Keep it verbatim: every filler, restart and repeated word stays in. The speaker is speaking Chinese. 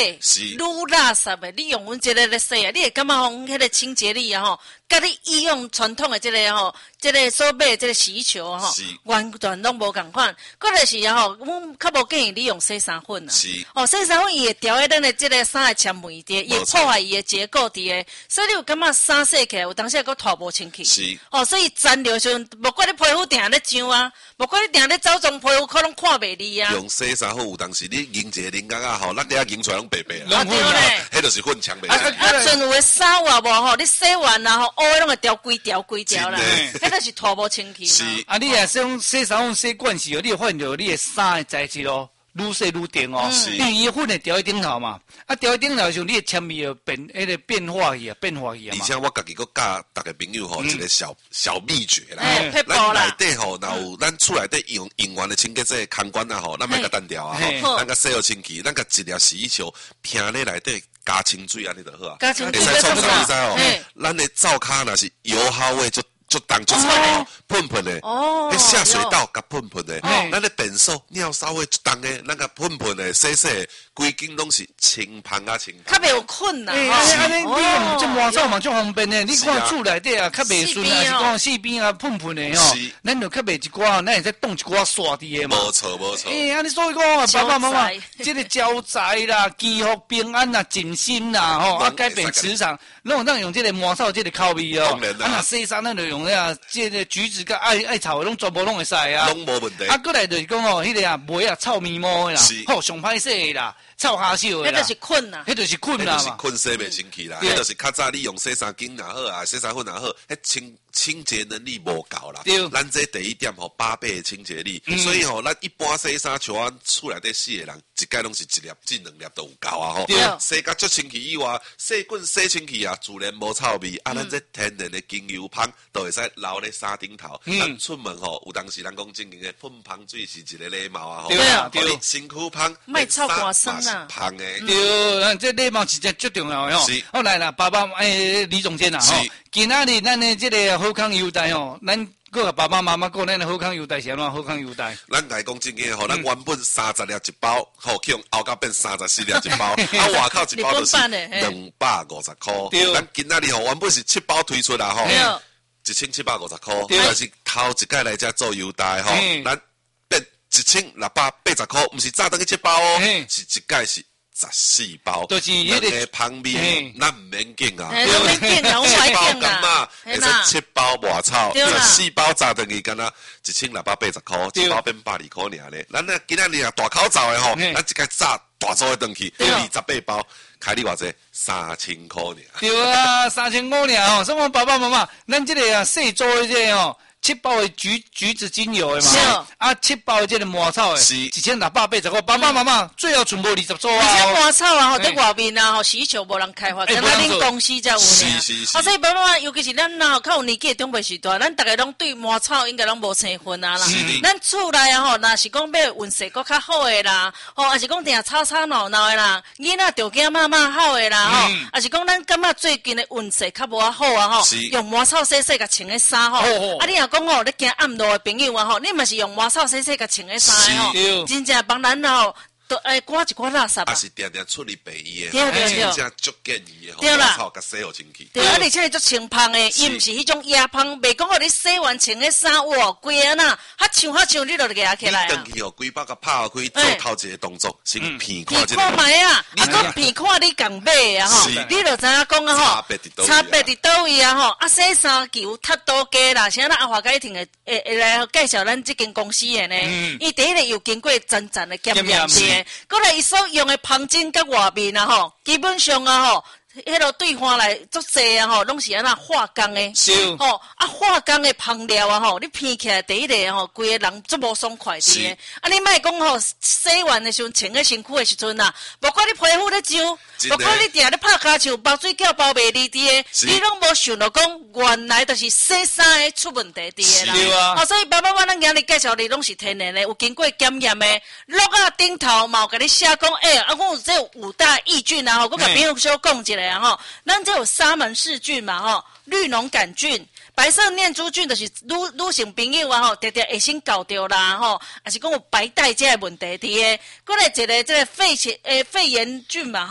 愈垃圾的，你用阮这个来洗啊，你会感觉吼，迄个清洁力啊吼，甲你以用传统的这个吼，这个所买这个洗衣球吼，完全拢无共款。搁就是啊吼，阮较无建议你用洗衫粉啊。哦，洗衫粉伊会调迄咱的这个衫的纤维伫，伊会破坏伊的结构伫的，所以你有感觉衫洗起来有当时还拖无清气。是。哦，所以粘着时阵，无管你皮肤定咧上啊，无管你定咧走种皮肤，可能看袂利啊。 用洗衫粉有当时你凝一个凝角啊吼，咱底下凝出来拢白白啊。啊对咧， 迄就是粉墙白。 啊啊，阵有的衫袜无吼，你洗完然后乌拢会掉规条规条啦，迄就是拖无清气。 是。啊，你若用洗衫粉洗惯势，你会发现到你的衫的材质哦。愈洗愈定哦，因为伊粉会掉喺顶头嘛，啊掉喺顶头时，你的纤维变迄个变化去啊，变化去啊而且我家己佫教逐个朋友吼，一个小小秘诀啦， 咱内底吼，若有咱厝内底用用完的清洁剂空管啊吼，咱莫甲单调啊吼，咱甲洗好清气，咱甲一粒洗衣球拼咧内底加清水安尼就好啊。 加清水， 会使创啥？你知哦？咱的灶骹若是油耗味就。就当就臭喷喷的，迄下水道甲喷喷的，咱的便所尿骚味就当的，咱甲喷喷的洗洗，规间拢是清芳啊清芳。 较袂有困呐， 哎，安尼你用这抹灶嘛最方便的，你看厝内底啊，较袂顺啊，是讲四边啊喷喷的吼，咱就较袂一寡，咱会使冻一寡刷伫的嘛。 无错无错。 哎，安尼所以讲，爸爸妈妈，这个招财啦、祈福平安啦、静心啦，吼，啊改变磁场，拢让用这个抹灶这个口味哦。啊，那洗衫咱就用。啊，这个橘子甲艾艾草拢全部拢会使啊， 拢无问题。 啊，过来就是讲哦，迄个啊梅啊臭咪毛的啦，好上歹洗的啦，臭下手的啦。 迄就是困啦， 迄就是困啦嘛。 迄就是困洗袂清气啦，迄就是较早你用洗衫巾也好啊，洗衫粉也好，迄清清洁能力无够啦。对。咱这第一点吼，八倍的清洁力，所以吼，咱一般洗衫像阮厝内底四个人，一概拢是一粒至两粒都有够啊吼。对。洗甲足清气以外，细棍洗清气啊，自然无臭味。啊，咱这天然的精油芳都会使留咧衫顶头。咱出门吼，有当时咱讲正经的喷芳水是一个礼貌啊吼。 对啊，对。 身躯芳， 卖臭汗酸啊。 芳的。 对，咱这礼貌是真最重要的吼。是。好来啦，爸爸诶，李总监啊吼，今仔日咱的这个好康优待吼，咱。个爸爸妈妈讲，咱的好康优待是安怎好康优待？ 咱来讲正经吼，咱原本三十粒一包，吼，去用熬到变三十四粒一包，啊，外口一包就是两百五十箍。咱今仔日吼，原本是七包推出来吼，一千七百五十箍，但是头一届来遮做优待吼，咱变一千六百八十箍，毋是早等去七包哦，是一届是。十四包， 就是迄个旁边，咱唔免紧啊， 唔免紧啊，我七包干嘛，会使七包外草，十四包炸等于干那一千六百八十块，一包变百二块尔咧。咱那今仔日啊大口罩的吼，咱一个炸大组的登去，二十八包，开你偌济三千块尔。 对啊，三千五尔吼，所以我爸爸妈妈，咱这个啊细组的这个吼。七包的橘橘子精油的嘛，啊，七包的这个抹草的，一千六百八十块。爸爸妈妈最后全部二十组啊！ 而且抹草啊，吼，在外面啊，吼，洗衣球无人开发，只咱恁公司才有呢。啊，所以爸爸妈妈，尤其是咱呐，较有年纪的长辈时代，咱大家拢对抹草应该拢无生分啊啦。咱厝内啊，吼，若是讲要运势搁较好的啦，吼，还是讲定吵吵闹闹的啦，囡仔条件嘛嘛好的啦，吼，还是讲咱感觉最近的运势较无啊好啊，吼，用抹草洗洗甲穿的衫吼，啊，你若讲吼，你行暗路的朋友啊吼，你嘛是用抹草洗洗甲穿的衫吼，真正帮咱吼。都诶，刮一刮垃圾啊！ 也是定定处理病医的， 对对对， 真正足建议的，对啦，甲洗好清气。 对啊，而且足清芳的，伊毋是迄种压芳，袂讲互你洗完穿的衫哇，规个呐，哈像哈像你就夹起来啊！ 你登去哦，规包甲拍开，做头一个动作，先片看这个。片看卖啊，啊，佮片看你共买啊吼，你就知影讲啊吼，差别伫倒位啊吼，啊洗衫球踢倒价啦，像咱阿华家庭的会会来介绍咱这间公司的呢，伊第一个又经过真正的检验的。过来，伊所用的旁针甲外面啊吼，基本上啊吼，迄落对方来足济啊吼，拢是安那化工的，吼啊化工的香料啊吼，你片起来第一个吼，规个人足无爽快滴的。啊，你莫讲吼，洗完的时阵穿喺身躯的时阵啊，无管你皮肤咧痒，无管你定咧拍骹手，包水饺包袂离滴的，你拢无想到讲原来就是洗衫的出问题滴的啦。对啊。啊，所以爸爸我咱今日介绍你拢是天然的，有经过检验的，落啊顶头嘛有甲你写讲，诶、欸，啊，我有这五大益菌啊，吼，我甲朋友小讲一下吼，咱这有沙门氏菌嘛吼，绿脓杆菌。白色念珠菌就是女女性朋友啊吼，常常会先搞掉啦吼，还是讲有白带这个问题伫诶。过来一个这个肺炎诶肺炎菌嘛。